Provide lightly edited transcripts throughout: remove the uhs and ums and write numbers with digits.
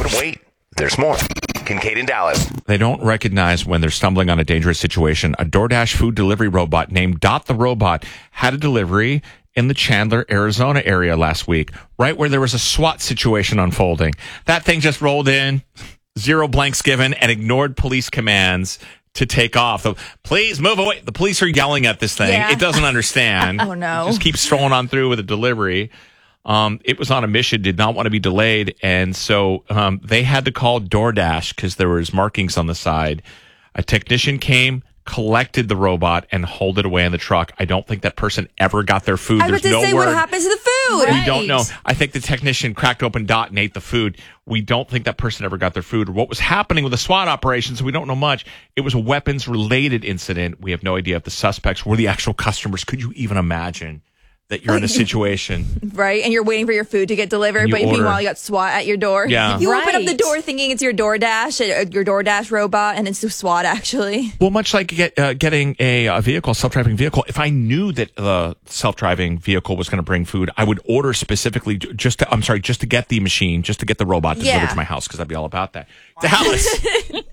wait, there's more. Kincaid in Dallas. They don't recognize when they're stumbling on a dangerous situation. A DoorDash food delivery robot named Dot the Robot had a delivery in the Chandler, Arizona area last week, right where there was a SWAT situation unfolding. That thing just rolled in, zero blanks given, and ignored police commands to take off. So, please move away. The police are yelling at this thing. Yeah. It doesn't understand. Oh, no. Just keeps strolling on through with a delivery. It was on a mission, did not want to be delayed, and so they had to call DoorDash because there was markings on the side. A technician came, collected the robot, and hauled it away in the truck. I don't think that person ever got their food. I was There's to no say word. what happens to the food. We don't know. I think the technician cracked open Dot and ate the food. We don't think that person ever got their food. What was happening with the SWAT operations, we don't know much. It was a weapons-related incident. We have no idea if the suspects were the actual customers. Could you even imagine that you're in a situation? Right, and you're waiting for your food to get delivered, but meanwhile you got SWAT at your door. Yeah. You open up the Right. door thinking it's your DoorDash robot, and it's the SWAT actually. Well, much like getting a vehicle, self-driving vehicle, if I knew that the self-driving vehicle was going to bring food, I would order specifically just to get the machine, just to get the robot delivered to my house, because I'd be all about that. Dallas.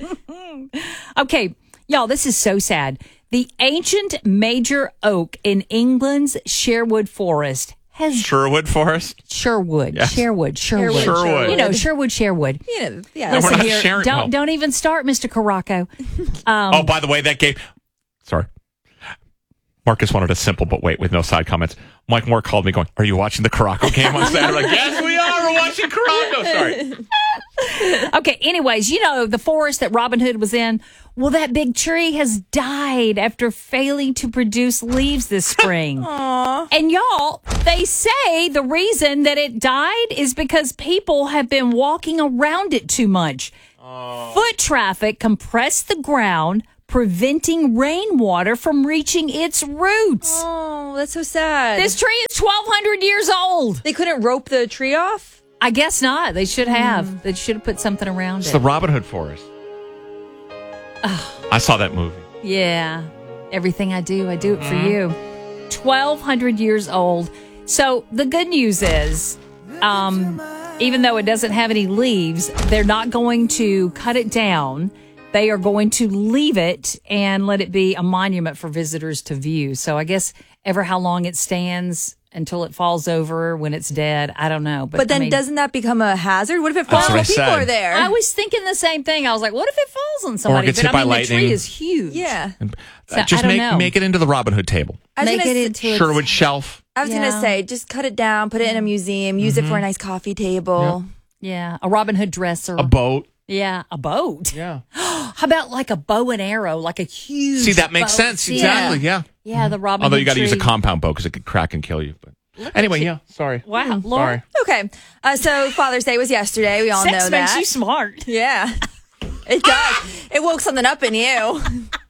Okay, y'all, this is so sad. The ancient major oak in England's Sherwood Forest has Sherwood Forest. Sherwood. Yes. Sherwood. Sherwood. You know, Sherwood. Yeah. we're Listen not here, sharing- well. don't even start, Mr. Caraco. Oh, by the way, that game. Sorry. Marcus wanted a simple but wait with no side comments. Mike Moore called me going, "Are you watching the Caraco game on Saturday?" I'm like, yes, we are. We're watching Caraco. Sorry. Okay, anyways, you know, the forest that Robin Hood was in, well, that big tree has died after failing to produce leaves this spring. And y'all, they say the reason that it died is because people have been walking around it too much. Foot traffic compressed the ground, preventing rainwater from reaching its roots. Oh, that's so sad. This tree is 1,200 years old. They couldn't rope the tree off? I guess not. They should have. They should have put something around It's it. the Robin Hood Forest. I saw that movie. Yeah. Everything I do it for you. 1,200 years old. So the good news is, even though it doesn't have any leaves, they're not going to cut it down. They are going to leave it and let it be a monument for visitors to view. So I guess ever how long it stands until it falls over when it's dead, I don't know. But then I mean, doesn't that become a hazard? What if it falls That's what while I people said. are there? I was thinking the same thing. I was like, what if it falls on somebody? gets But hit by the lightning. tree is huge. yeah. So, Just I don't know. make it into the Robin Hood table. I was Make gonna it s- into its- Sherwood shelf. I was going Yeah. to say, just cut it down, put it in a museum, use it for a nice coffee table. Yeah, a Robin Hood dresser. A boat. Yeah, a boat. Yeah. How about like a bow and arrow, like a huge See, that makes boat? sense. Yeah. Exactly. Yeah. Yeah, the Robin Although Hood you got to use a tree. compound boat because it could crack and kill you. But anyway, yeah. Sorry. Wow, Laura. Sorry. Okay. So Father's Day was yesterday. We all Sex know makes that. you smart. Yeah. It does. It woke something up in you.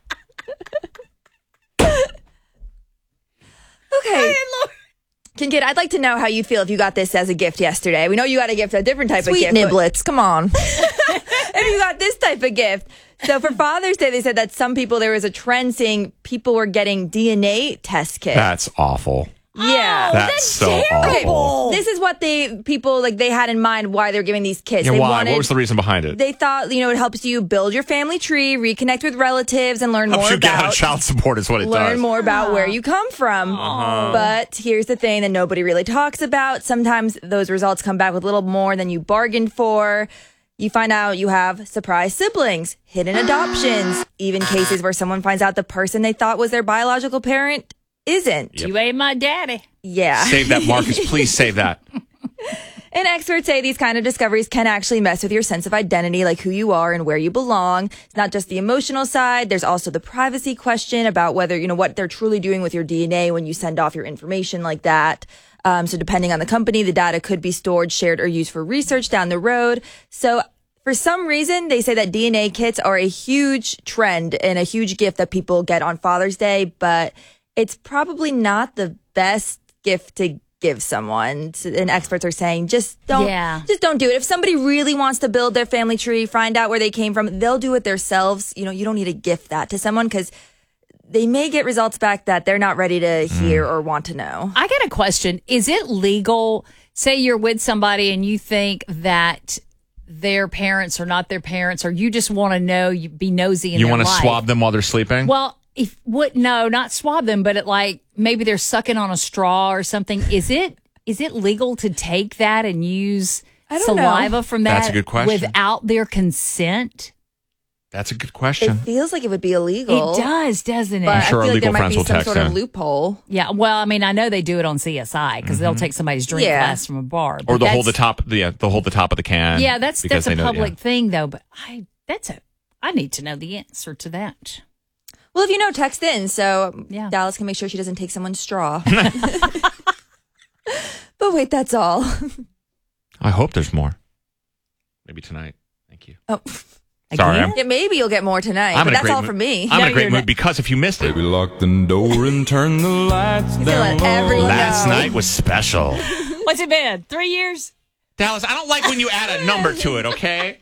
Okay. Kincaid, I'd like to know how you'd feel if you got this as a gift yesterday. We know you got a gift, a different type Sweet of gift. niblets. Come on. If you got this type of gift. So for Father's Day, they said that some people, there was a trend saying people were getting DNA test kits. That's awful. Yeah. That's so terrible. awful. This is what they had in mind why they're giving these kits. Yeah, They why? wanted- What was the reason behind it? They thought, it helps you build your family tree, reconnect with relatives, and learn Helps more you get out about of child support is what it learn does. more about where you come from. But here's the thing that nobody really talks about. Sometimes those results come back with a little more than you bargained for. You find out you have surprise siblings, hidden adoptions, even cases where someone finds out the person they thought was their biological parent isn't. You ain't my daddy. Yeah. Save that, Marcus. Please save that. And experts say these kind of discoveries can actually mess with your sense of identity, like who you are and where you belong. It's not just the emotional side. There's also the privacy question about whether, what they're truly doing with your DNA when you send off your information like that. So depending on the company, the data could be stored, shared, or used for research down the road. So for some reason, they say that DNA kits are a huge trend and a huge gift that people get on Father's Day, but it's probably not the best gift to give someone. And experts are saying just don't do it. If somebody really wants to build their family tree, find out where they came from, they'll do it themselves. You don't need to gift that to someone because they may get results back that they're not ready to hear or want to know. I got a question. Is it legal? Say you're with somebody and you think that their parents or not their parents, or you just want to know, you be nosy in You their want to life. swab them while they're sleeping? Well, no, not swab them, but maybe they're sucking on a straw or something. Is it legal to take that and use saliva from that That's a good question. without their consent? That's a good It question. feels like it would be illegal. It does, doesn't it? But sure I our feel like legal there might friends be will some text sort of in. loophole. Yeah, well, I mean, I know they do it on CSI because they'll take somebody's drink Yeah. glass from a bar. Or but they'll hold the that's- top. They'll hold the top of the can. Yeah, that's because a they know- public thing, though. But I need to know the answer to that. Well, if you know, text in so Yeah. Dallas can make sure she doesn't take someone's straw. But wait, that's all. I hope there's more. Maybe tonight. Thank you. Oh, Sorry, Again? yeah, maybe you'll get more tonight. I'm But in a that's great all mood. from me. I'm in a No, great you're mood not. because if you missed it, Baby, lock the door and turn the lights He's gonna down let everyone last know. night was special. What's it been? 3 years? Dallas, I don't like when you add a number to it, okay?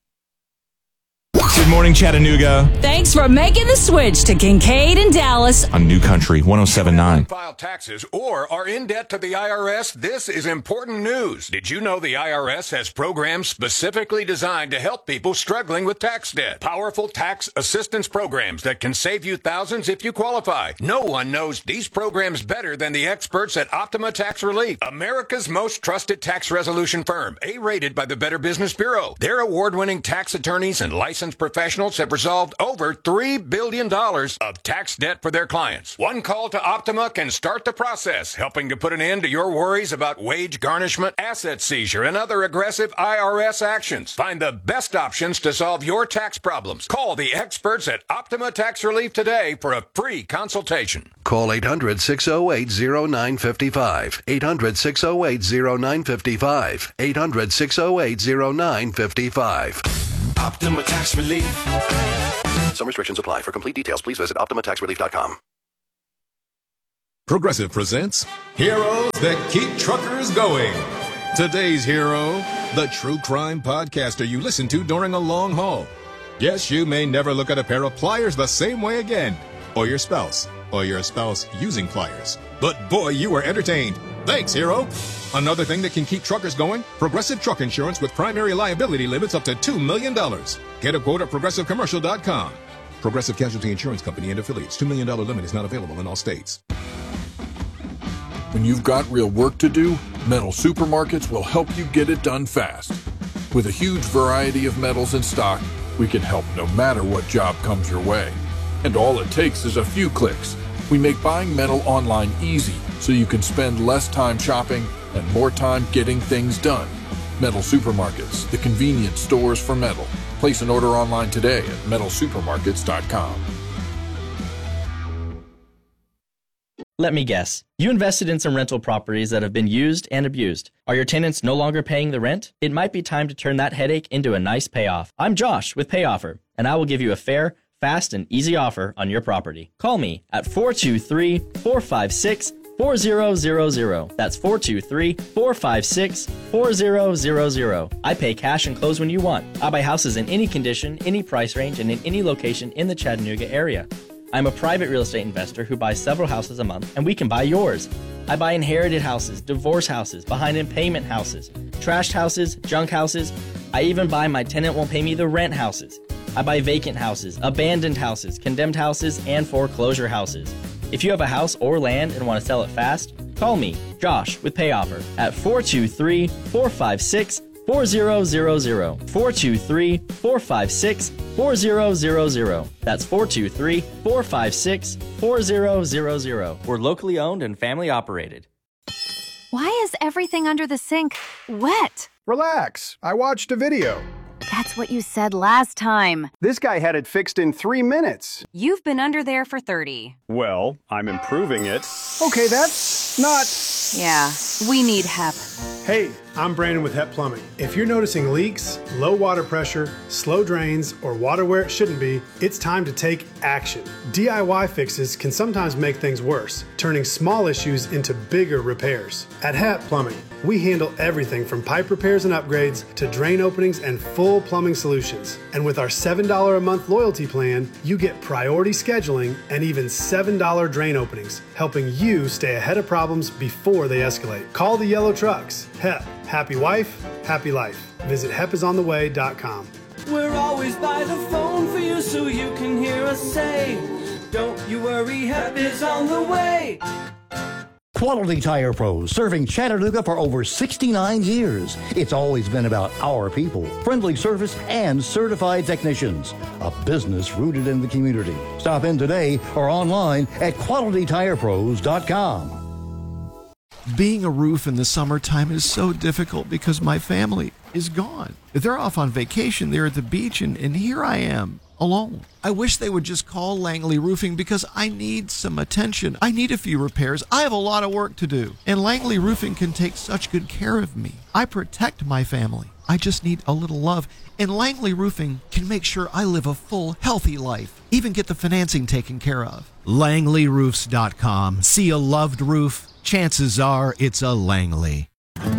Good morning, Chattanooga. Thanks for making the switch to Kincaid and Dallas. On New Country 1079. File taxes or are in debt to the IRS, this is important news. Did you know the IRS has programs specifically designed to help people struggling with tax debt? Powerful tax assistance programs that can save you thousands if you qualify. No one knows these programs better than the experts at Optima Tax Relief, America's most trusted tax resolution firm, A-rated by the Better Business Bureau. Their award-winning tax attorneys and licensed professionals have resolved over $3 billion of tax debt for their clients. One call to Optima can start the process, helping to put an end to your worries about wage garnishment, asset seizure, and other aggressive IRS actions. Find the best options to solve your tax problems. Call the experts at Optima Tax Relief today for a free consultation. Call 800-608-0955. 800-608-0955. 800-608-0955. Optima Tax Relief. Some restrictions apply. For complete details, please visit OptimaTaxRelief.com. Progressive presents Heroes That Keep Truckers Going. Today's hero, the true crime podcaster you listen to during a long haul. Yes, you may never look at a pair of pliers the same way again, or your spouse using pliers. But boy, you were entertained. Thanks, hero. Another thing that can keep truckers going, Progressive Truck Insurance with primary liability limits up to $2 million. Get a quote at progressivecommercial.com. Progressive Casualty Insurance Company and affiliates. $2 million limit is not available in all states. When you've got real work to do, Metal Supermarkets will help you get it done fast. With a huge variety of metals in stock, we can help no matter what job comes your way. And all it takes is a few clicks. We make buying metal online easy so you can spend less time shopping and more time getting things done. Metal Supermarkets, the convenience stores for metal. Place an order online today at metalsupermarkets.com. Let me guess. You invested in some rental properties that have been used and abused. Are your tenants no longer paying the rent? It might be time to turn that headache into a nice payoff. I'm Josh with PayOffer, and I will give you a fair, fast, and easy offer on your property. Call me at 423-456-4000. That's 423-456-4000. I pay cash and close when you want. I buy houses in any condition, any price range, and in any location in the Chattanooga area. I'm a private real estate investor who buys several houses a month, and we can buy yours. I buy inherited houses, divorce houses, behind in payment houses, trashed houses, junk houses. I even buy my tenant won't pay me the rent houses. I buy vacant houses, abandoned houses, condemned houses, and foreclosure houses. If you have a house or land and want to sell it fast, call me, Josh, with PayOffer at 423-456-4000. 423-456-4000. That's 423-456-4000. We're locally owned and family operated. Why is everything under the sink wet? Relax. I watched a video. That's what you said last time. This guy had it fixed in 3 minutes. You've been under there for 30. Well, I'm improving it. Okay, that's not... Yeah, we need HEP. Hey, I'm Brandon with HEP Plumbing. If you're noticing leaks, low water pressure, slow drains, or water where it shouldn't be, it's time to take action. DIY fixes can sometimes make things worse, turning small issues into bigger repairs. At HEP Plumbing, we handle everything from pipe repairs and upgrades to drain openings and full plumbing solutions. And with our $7 a month loyalty plan, you get priority scheduling and even $7 drain openings, helping you stay ahead of problems before they escalate. Call the yellow trucks. HEP. Happy wife, happy life. Visit hepisontheway.com. We're always by the phone for you so you can hear us say, don't you worry, HEP is on the way. Quality Tire Pros, serving Chattanooga for over 69 years. It's always been about our people, friendly service, and certified technicians. A business rooted in the community. Stop in today or online at QualityTirePros.com. Being a roof in the summertime is so difficult because my family is gone. They're off on vacation, they're at the beach, and here I am, alone. I wish they would just call Langley Roofing because I need some attention. I need a few repairs. I have a lot of work to do. And Langley Roofing can take such good care of me. I protect my family. I just need a little love. And Langley Roofing can make sure I live a full, healthy life. Even get the financing taken care of. LangleyRoofs.com. See a loved roof? Chances are it's a Langley.